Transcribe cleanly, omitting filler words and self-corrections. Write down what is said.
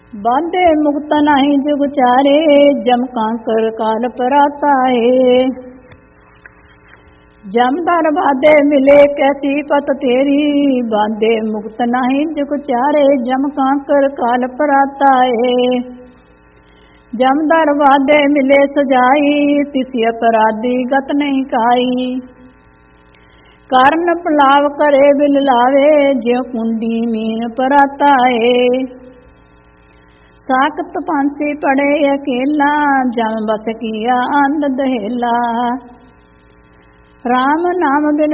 बांधे मुक्त नहीं जुग चारे, जम कांकर काल पराताए। जमदार बाधे मिले कैसी पत तेरी, बांधे मुक्त नहीं जुग चारे, जम कांकर काल पराताए। जमदार बाधे मिले सजाई, तिसी अपराधी गत नहीं खाई। कारण पलाव करे बिल लावे, ज्यों कुंडी मीन पराताए। साकत फांसी पड़े अकेला, जम बस किया आंद दहेला। राम नाम बिन